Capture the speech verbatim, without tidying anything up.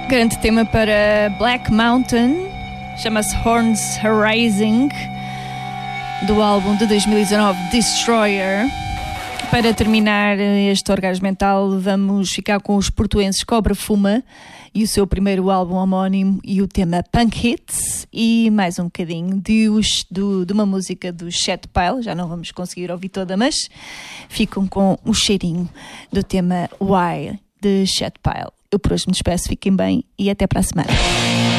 Grande tema para Black Mountain, chama-se Horns Rising, do álbum de dois mil e dezanove Destroyer. Para terminar este orgasmo mental, vamos ficar com os portuenses Cobra Fuma e o seu primeiro álbum homónimo e o tema Punk Hits, e mais um bocadinho de, do, de uma música do Chet Pile. Já não vamos conseguir ouvir toda, mas ficam com o cheirinho do tema Why de Chet Pile. Eu por hoje me despeço, fiquem bem e até para a semana.